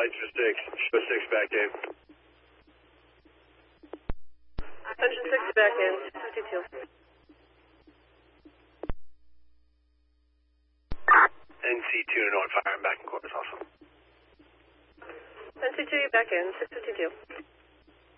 lights for 6. Show 6 back in. Engine 6 back in, 52. NC2 to North Fire, I'm back in quarters also. NC2 back in, 652.